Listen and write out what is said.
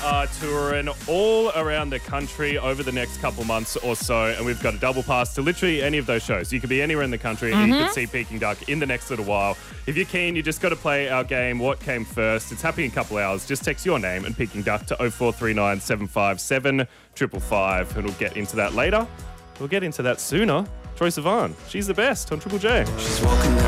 are touring all around the country over the next couple months or so, and we've got a double pass to literally any of those shows. You could be anywhere in the country and you could see Peking Duck in the next little while. If you're keen, you just got to play our game, What Came First. It's happening in a couple hours. Just text your name and Peking Duck to 0439 757 555, and we'll get into that later. We'll get into that sooner. Troye Sivan, she's the best on Triple J. She's walking